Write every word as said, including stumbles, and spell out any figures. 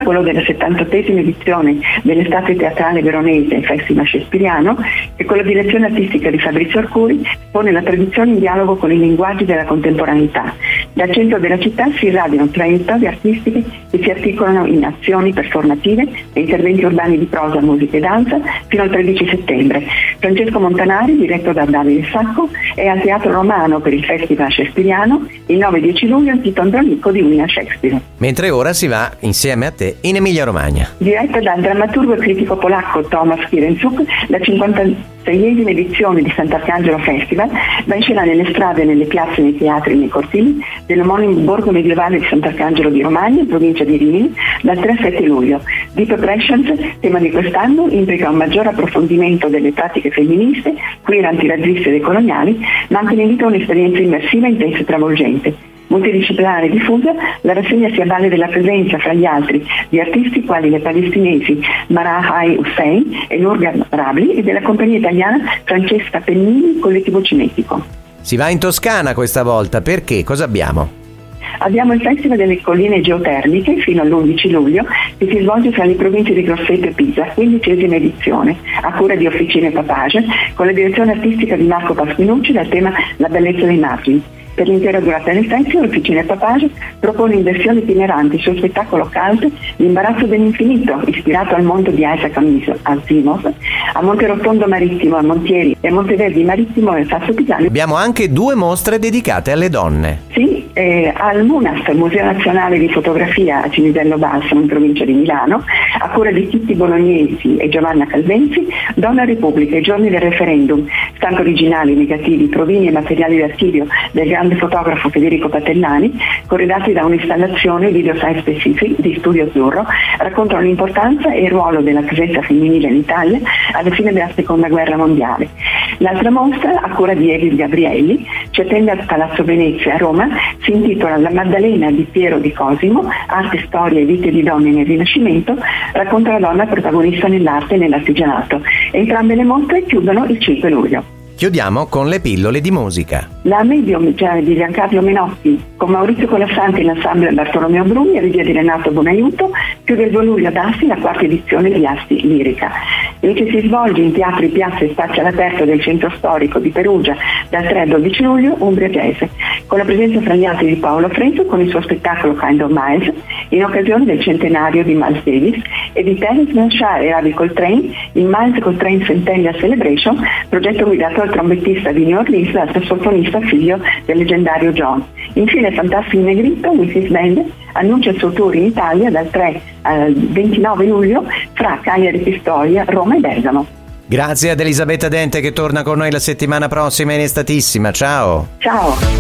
quello della settantottesima edizione dell'estate teatrale veronese Festival Shakespeariano, che con la direzione artistica di Fabrizio Arcuri pone la tradizione in dialogo con i linguaggi della contemporaneità. Dal centro della città si irradiano traiettorie artistiche che si articolano in azioni performative e interventi urbani di prosa, musica e danza fino al tredici settembre. Francesco Montanari, diretto da Davide Sacco, è al Teatro Romano per il Festival Shakespeariano il nove e dieci luglio al Tito Andronico di William Shakespeare. Mentre ora si va insieme a te in Emilia Romagna. Diretta dal drammaturgo e critico polacco Tomasz Kirenzuk, la cinquantaseiesima edizione di Sant'Arcangelo Festival va in scena nelle strade, nelle piazze, nei teatri e nei cortili dell'omonimo borgo medievale di Sant'Arcangelo di Romagna, in provincia di Rimini, dal tre al sette luglio. Deep Oppressions, tema di quest'anno, implica un maggior approfondimento delle pratiche femministe, queer, antirazziste e decoloniali, ma anche l'invito a un'esperienza immersiva, intensa e travolgente. Multidisciplinare e diffusa, la rassegna si avvale della presenza, fra gli altri, di artisti quali le palestinesi Marahai Hussein e Nurga Rabli e della compagnia italiana Francesca Pennini, collettivo cinetico. Si va in Toscana questa volta, perché? Cosa abbiamo? Abbiamo il Festival delle Colline Geotermiche fino all'undici luglio, che si svolge fra le province di Grosseto e Pisa, quindicesima edizione, a cura di Officine Papage, con la direzione artistica di Marco Pasquinucci dal tema La bellezza dei margini. Per l'intera durata del festival, Officine Papage propone in versione itinerante il suo spettacolo cult L'imbarazzo dell'infinito, ispirato al mondo di Isaac Asimov, a Monterotondo Marittimo, a Montieri e a Monteverdi Marittimo e Sasso Pisani. Abbiamo anche due mostre dedicate alle donne. Sì, eh, al MUNAST, Museo Nazionale di Fotografia a Cinisello Balsamo, in provincia di Milano, a cura di Titti Bolognesi e Giovanna Calvenzi, Donna Repubblica, i giorni del referendum, stampe originali, negativi, provini e materiali d'archivio del grande fotografo Federico Patellani, corredati da un'installazione video site specific di Studio Azzurro, raccontano l'importanza e il ruolo della presenza femminile in Italia alla fine della seconda guerra mondiale. L'altra mostra, a cura di Evis Gabrielli, ci attende a Palazzo Venezia a Roma, si intitola La Maddalena di Piero di Cosimo, arte, storia e vite di donne nel Rinascimento, racconta la donna protagonista nell'arte e nell'artigianato. Entrambe le mostre chiudono il cinque luglio. Chiudiamo con le pillole di musica. La Medium di Giancarlo Menotti con Maurizio Colasanti in ensemble Bartolomeo Bruni e regia di Renato Bonaiuto chiude il due luglio ad Asti la quarta edizione di Asti Lirica, e che si svolge in teatri, piazze e spazi all'aperto del centro storico di Perugia dal tre al dodici luglio, Umbria Jazz, con la presenza fra gli altri di Paolo Frenzo con il suo spettacolo Kind of Miles in occasione del centenario di Miles Davis e di Terence Blanchard e Ravi Coltrane in Miles Coltrane Centennial Celebration, progetto guidato dal trombettista di New Orleans e dal sassofonista figlio del leggendario John. Infine Fantastic Negrito, Wissis Band, annuncia il suo tour in Italia dal tre al ventinove luglio fra Cagliari, Pistoia, Roma e Bergamo. Grazie ad Elisabetta Dente che torna con noi la settimana prossima in Estatissima. Ciao! Ciao!